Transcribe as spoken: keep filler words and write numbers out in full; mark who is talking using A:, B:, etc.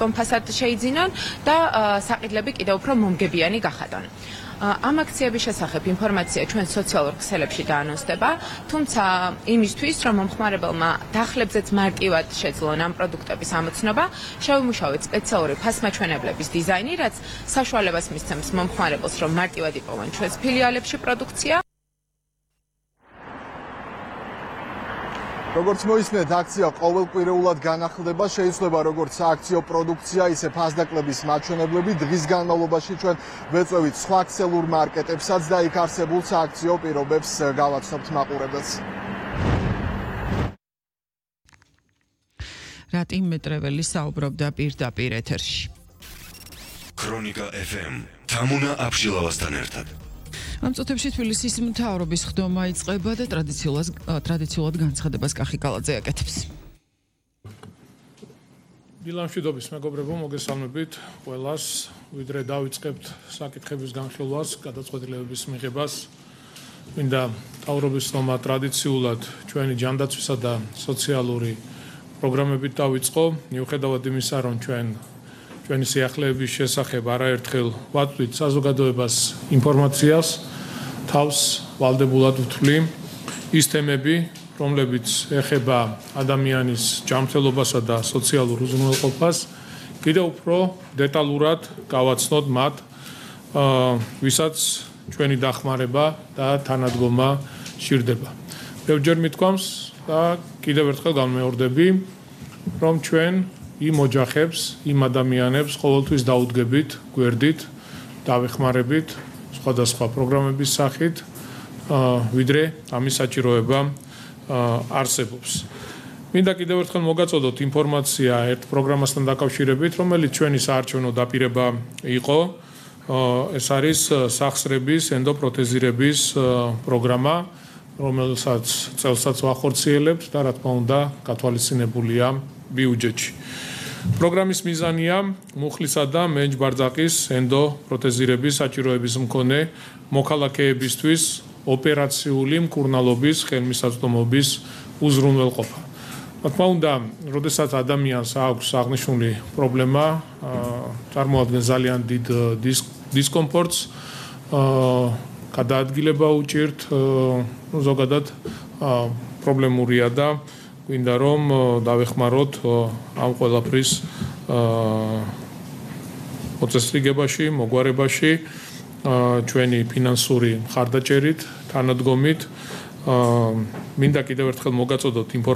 A: წონფასად შეიძინონ და საყიდლები კიდევ უფრო მომგებიანი გახადონ. ამ აქციების შესახებ ინფორმაცია ჩვენ სოციალურ ქსელებში დაანონსდება, თუმცა იმისთვის, რომ მომხმარებელმა დახლებზეც მარტივად შეძლონ ამ პროდუქტების ამოცნობა, შევიმუშავეთ სპეციალური ფასმაჩვენებლების დიზაინი, რაც საშუალებას მისცემს მომხმარებელს, რომ მარტივად იპოვონ ჩვენს ფილიალებში პროდუქცია.
B: როგორც მოისმენთ, აქცია ყოველკვირეულად განახლდება, შეიძლება როგორც სააქციო პროდუქცია, ისე ფასდაკლების მაჩვენებლები. დღის განმავლობაში ჩვენ ვეწევით სხვა ქსელურ მარკეტებსაც და იქ არსებულ სააქციო პირობებს გავაცნობთ მაყურებელს.
C: რატიმ მეტრეველი საუბრობდა პირდაპირ ეთერში.
D: ქრონიკა ეფ ემ თამუნა აბშილავასთან ერთად.
C: ამ წუთებში თბილისის მთავრობის ხდომა იწყება და ტრადიციულად ტრადიციულად განცხადებას კახი კალაძე აკეთებს.
E: დილამშვიდობის მეგობრებო, მოგესალმებით ყველას, ვიდრე დავიწყებთ საკითხების განხილვას, გადაწყვეტილებების მიღებას. მინდა მთავრობის ხდომა ტრადიციულად ჩვენი ჯანდაცვისა და სოციალური პროგრამებით დავიწყო, მიუხედავად იმისა, რომ ჩვენ ჩვენი სიახლეების შესახებ არაერთხელ ვაწვდით საზოგადოებას ინფორმაციას, თავს ვალდებულად ვთვლი ის თემები, რომლებიც ეხება ადამიანის ჯანმრთელობასა და სოციალურ უზრუნველყოფას, კიდევ უფრო დეტალურად გავაცნოთ მათ, ვისაც ჩვენი დახმარება და თანადგომა სჭირდება. ბევრჯერ მithქვამს და კიდევ ერთხელ განმეორდები, რომ ჩვენ იმ ოჯახებს, იმ ადამიანებს ყოველთვის დაუდგებით, გვერდით, დავეხმარებით სხვადასხვა პროგრამების სახით, ვიდრე ამის საჭიროება არსებობს. მინდა კიდევ ერთხელ მოგაწოდოთ ინფორმაცია ერთ პროგრამასთან დაკავშირებით, რომელიც ჩვენი საარჩევნო დაპირება იყო. ეს არის სახსრების ენდოპროთეზირების პროგრამა, რომელსაც წელსაც ვახორციელებთ და რა თქმა უნდა, გათვალისწინებულია ბიუჯეტში. პროგრამის მიზანია მუხლისა და მენჯ-ბარძაყის ენდოპროთეზირების საჭიროების მქონე მოქალაქეებისთვის ოპერაციული მკურნალობის ხელმისაწვდომობის უზრუნველყოფა. რა თქმა უნდა, როდესაც ადამიანს აქვს აღნიშნული პრობლემა, წარმოადგენს ძალიან დიდ დისკომფორტს, გადაადგილება უჭირთ, ზოგადად პრობლემურია და გვინდა რომ დავეხმაროთ ამ ყველაფრის მოწესრიგებაში, მოგვარებაში, ჩვენი ფინანსური მხარდაჭერით, თანადგომით. მინდა კიდევ ერთხელ მოგაწოდოთ